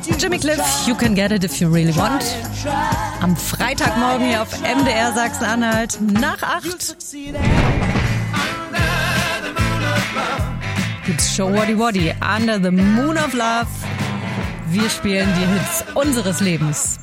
Jimmy Cliff, You Can Get It If You Really Want. Am Freitagmorgen hier auf MDR Sachsen-Anhalt nach 8. Gibt's Show Waddy Waddy, Under the Moon of Love. Wir spielen die Hits unseres Lebens.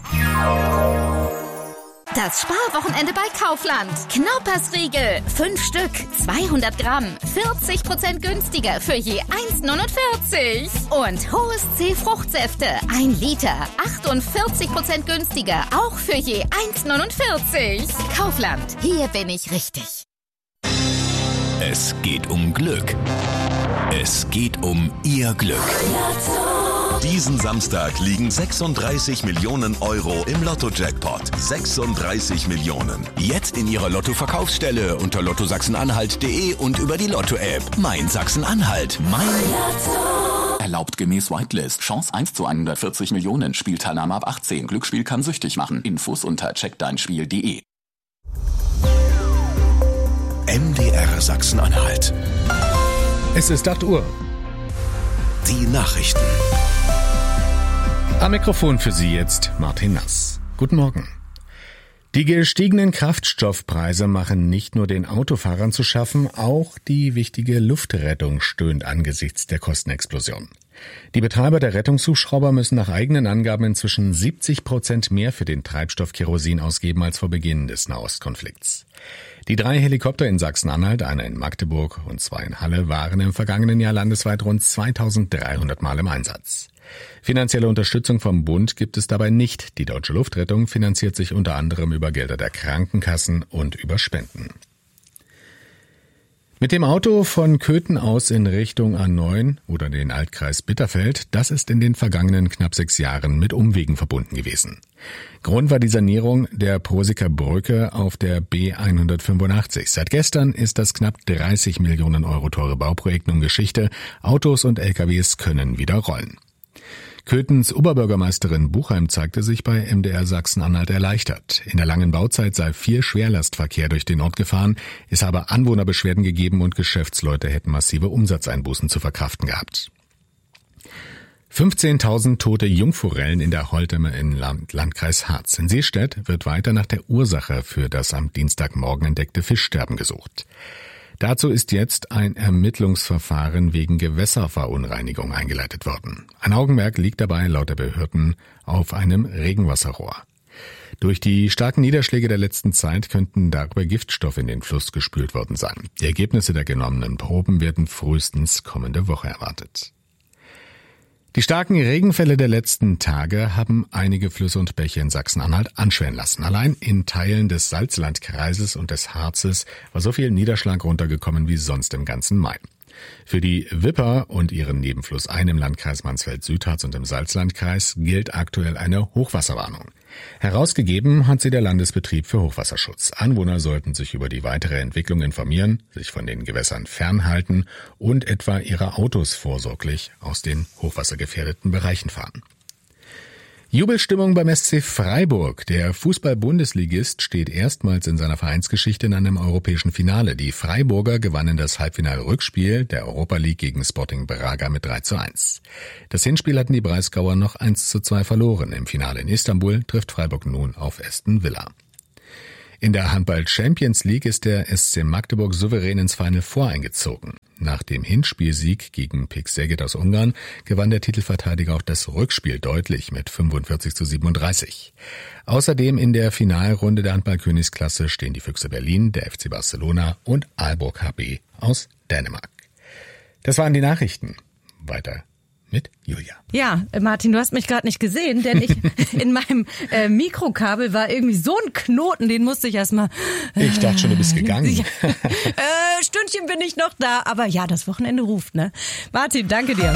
Das Sparwochenende bei Kaufland. Knaupersriegel, 5 Stück, 200 Gramm, 40% günstiger für je 1,49. Und Hohes C Fruchtsäfte, 1 Liter, 48% günstiger, auch für je 1,49. Kaufland, hier bin ich richtig. Es geht um Glück. Es geht um Ihr Glück. Diesen Samstag liegen 36 Millionen Euro im Lotto-Jackpot. 36 Millionen. Jetzt in Ihrer Lotto-Verkaufsstelle unter lottosachsenanhalt.de und über die Lotto-App. Mein Sachsen-Anhalt. Mein Lotto. Erlaubt gemäß Whitelist. Chance 1 zu 140 Millionen. Spielteilnahme ab 18. Glücksspiel kann süchtig machen. Infos unter checkdeinspiel.de. MDR Sachsen-Anhalt. Es ist 8 Uhr. Die Nachrichten. Am Mikrofon für Sie jetzt Martin Nass. Guten Morgen. Die gestiegenen Kraftstoffpreise machen nicht nur den Autofahrern zu schaffen, auch die wichtige Luftrettung stöhnt angesichts der Kostenexplosion. Die Betreiber der Rettungshubschrauber müssen nach eigenen Angaben inzwischen 70% mehr für den Treibstoff Kerosin ausgeben als vor Beginn des Nahostkonflikts. Die 3 Helikopter in Sachsen-Anhalt, einer in Magdeburg und 2 in Halle, waren im vergangenen Jahr landesweit rund 2300 Mal im Einsatz. Finanzielle Unterstützung vom Bund gibt es dabei nicht. Die Deutsche Luftrettung finanziert sich unter anderem über Gelder der Krankenkassen und über Spenden. Mit dem Auto von Köthen aus in Richtung A9 oder den Altkreis Bitterfeld, das ist in den vergangenen knapp 6 Jahren mit Umwegen verbunden gewesen. Grund war die Sanierung der Posiker Brücke auf der B185. Seit gestern ist das knapp 30 Millionen Euro teure Bauprojekt nun Geschichte. Autos und LKWs können wieder rollen. Köthens Oberbürgermeisterin Buchheim zeigte sich bei MDR Sachsen-Anhalt erleichtert. In der langen Bauzeit sei viel Schwerlastverkehr durch den Ort gefahren, es habe Anwohnerbeschwerden gegeben und Geschäftsleute hätten massive Umsatzeinbußen zu verkraften gehabt. 15.000 tote Jungforellen in der Holtemme im Landkreis Harz. In Seestädt wird weiter nach der Ursache für das am Dienstagmorgen entdeckte Fischsterben gesucht. Dazu ist jetzt ein Ermittlungsverfahren wegen Gewässerverunreinigung eingeleitet worden. Ein Augenmerk liegt dabei laut der Behörden auf einem Regenwasserrohr. Durch die starken Niederschläge der letzten Zeit könnten darüber Giftstoffe in den Fluss gespült worden sein. Die Ergebnisse der genommenen Proben werden frühestens kommende Woche erwartet. Die starken Regenfälle der letzten Tage haben einige Flüsse und Bäche in Sachsen-Anhalt anschwellen lassen. Allein in Teilen des Salzlandkreises und des Harzes war so viel Niederschlag runtergekommen wie sonst im ganzen Mai. Für die Wipper und ihren Nebenfluss im Landkreis Mansfeld-Südharz und im Salzlandkreis gilt aktuell eine Hochwasserwarnung. Herausgegeben hat sie der Landesbetrieb für Hochwasserschutz. Anwohner sollten sich über die weitere Entwicklung informieren, sich von den Gewässern fernhalten und etwa ihre Autos vorsorglich aus den hochwassergefährdeten Bereichen fahren. Jubelstimmung beim SC Freiburg. Der Fußball-Bundesligist steht erstmals in seiner Vereinsgeschichte in einem europäischen Finale. Die Freiburger gewannen das Halbfinal-Rückspiel der Europa League gegen Sporting Braga mit 3:1. Das Hinspiel hatten die Breisgauer noch 1:2 verloren. Im Finale in Istanbul trifft Freiburg nun auf Aston Villa. In der Handball-Champions League ist der SC Magdeburg souverän ins Final Four eingezogen. Nach dem Hinspielsieg gegen PEC Szeged aus Ungarn gewann der Titelverteidiger auch das Rückspiel deutlich mit 45:37. Außerdem in der Finalrunde der Handball-Königsklasse stehen die Füchse Berlin, der FC Barcelona und Aalborg HB aus Dänemark. Das waren die Nachrichten. Weiter mit Julia. Ja, Martin, du hast mich gerade nicht gesehen, denn ich in meinem Mikrokabel war irgendwie so ein Knoten, den musste ich erstmal... Ich dachte schon, du bist gegangen. Stündchen bin ich noch da, aber ja, das Wochenende ruft, ne? Martin, danke dir.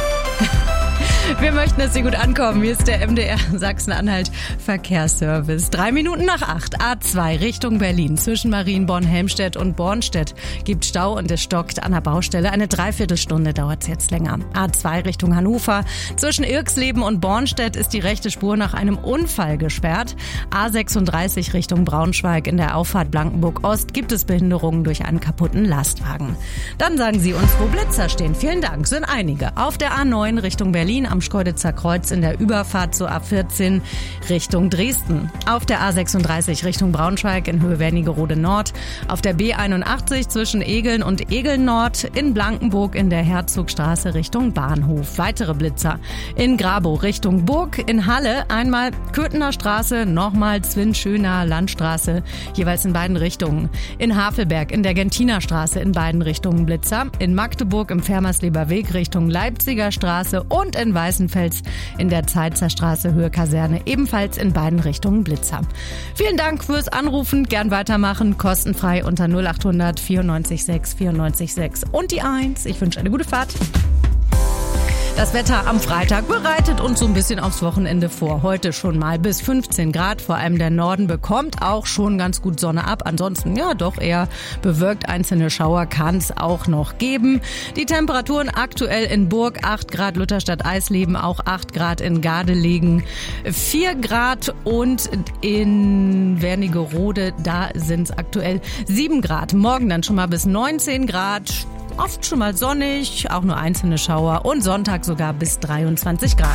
Wir möchten, dass Sie gut ankommen. Hier ist der MDR Sachsen-Anhalt Verkehrsservice. 3 Minuten nach 8, A2 Richtung Berlin. Zwischen Marienborn, Helmstedt und Bornstedt gibt Stau und es stockt an der Baustelle. Eine Dreiviertelstunde dauert es jetzt länger. A2 Richtung Hannover. Zwischen Irksleben und Bornstedt ist die rechte Spur nach einem Unfall gesperrt. A36 Richtung Braunschweig in der Auffahrt Blankenburg Ost gibt es Behinderungen durch einen kaputten Lastwagen. Dann sagen Sie uns, wo Blitzer stehen. Vielen Dank, sind einige. Auf der A9 Richtung Berlin am am Schkeuditzer Kreuz in der Überfahrt zur A14 Richtung Dresden. Auf der A36 Richtung Braunschweig in Höhe Wernigerode Nord. Auf der B81 zwischen Egeln und Egeln Nord. In Blankenburg in der Herzogstraße Richtung Bahnhof. Weitere Blitzer. In Grabow Richtung Burg. In Halle einmal Köthener Straße, nochmal Zwinschöner Landstraße. Jeweils in beiden Richtungen. In Havelberg in der Gentiner Straße in beiden Richtungen Blitzer. In Magdeburg im Fermersleber Weg Richtung Leipziger Straße und in Weißenfels in der Zeitzer Straße Höhe Kaserne ebenfalls in beiden Richtungen Blitzer. Vielen Dank fürs Anrufen, gern weitermachen, kostenfrei unter 0800 94 6 94 6 und die 1. Ich wünsche eine gute Fahrt. Das Wetter am Freitag bereitet uns so ein bisschen aufs Wochenende vor. Heute schon mal bis 15 Grad. Vor allem der Norden bekommt auch schon ganz gut Sonne ab. Ansonsten ja doch eher bewölkt. Einzelne Schauer kann es auch noch geben. Die Temperaturen aktuell in Burg 8 Grad, Lutherstadt Eisleben auch 8 Grad, in Gardelegen 4 Grad und in Wernigerode, da sind es aktuell 7 Grad. Morgen dann schon mal bis 19 Grad. Oft schon mal sonnig, auch nur einzelne Schauer und Sonntag sogar bis 23 Grad.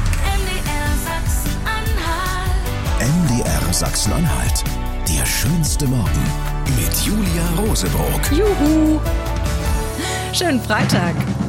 MDR Sachsen-Anhalt. Der schönste Morgen mit Julia Rosebrock. Juhu! Schönen Freitag.